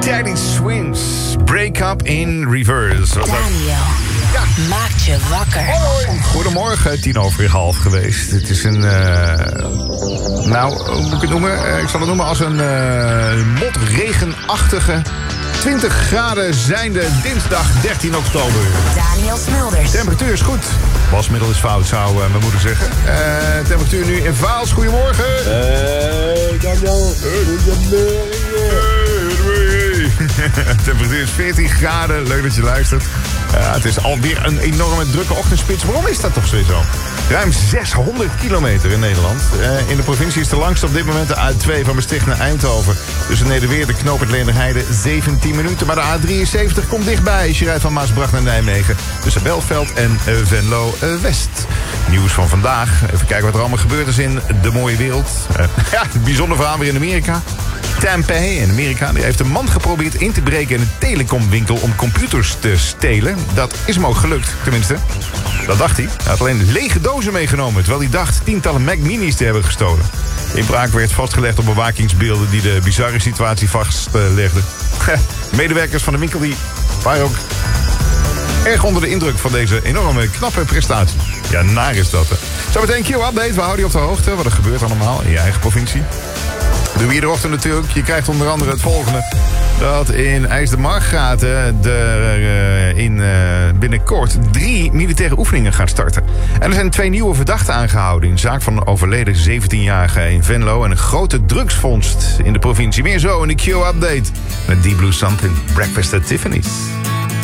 Teddy Swims, Break Up in Reverse. Daniel, maakt je wakker. Hoi. Goedemorgen, 9:10 geweest. Het is een, hoe moet ik het noemen? Ik zal het noemen als een motregenachtige 20 graden zijnde dinsdag 13 oktober. Daniel Smulders. Temperatuur is goed. Wasmiddel is fout, zou mijn moeder zeggen. Temperatuur nu in Vaals. Goedemorgen. Daniel. Temperatuur is 14 graden. Leuk dat je luistert. Het is alweer een enorme drukke ochtendspits. Waarom is dat toch zo? Ruim 600 kilometer in Nederland. In de provincie is de langste op dit moment de A2 van Maastricht naar Eindhoven. Tussen Nederweer, de knooppunt Leenderheide, 17 minuten. Maar de A73 komt dichtbij als je rijdt van Maasbracht naar Nijmegen. Tussen Belveld en Venlo West. Nieuws van vandaag. Even kijken wat er allemaal gebeurd is in de mooie wereld. Het bijzonder verhaal weer in Amerika. Tampa in Amerika, die heeft een man geprobeerd in te breken in een telecomwinkel om computers te stelen. Dat is hem ook gelukt, tenminste. Dat dacht hij. Hij had alleen lege dozen meegenomen, terwijl hij dacht tientallen Mac Minis te hebben gestolen. De inbraak werd vastgelegd op bewakingsbeelden die de bizarre situatie vastlegden. Medewerkers van de winkel die waren ook erg onder de indruk van deze enorme knappe prestatie. Ja, naar is dat. Zometeen Q-update, we houden je op de hoogte. Wat er gebeurt allemaal in je eigen provincie. Doe iedere ochtend natuurlijk. Je krijgt onder andere het volgende. Dat in IJsseldermargraten binnenkort 3 militaire oefeningen gaat starten. En er zijn 2 nieuwe verdachten aangehouden in zaak van een overleden 17-jarige in Venlo en een grote drugsvondst in de provincie. Meer zo in de Q-update met Deep Blue Something, Breakfast at Tiffany's.